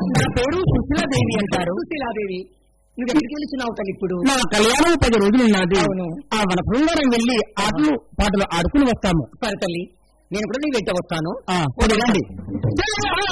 నా పేరు సుశీలాదేవి అంటారు. సుశీలాదేవి, నువ్వు ఎక్కడికి వెళ్తున్నావు తల్లి? ఇప్పుడు నా కళ్యాణం 10 రోజులు ఉన్నది. అవును. ఆ మన బృందారం వెళ్లి ఆటలు పాటలు ఆడుకుని వస్తాము. సరే తల్లి, నేను కూడా నీ వెంట వస్తాను. రండి.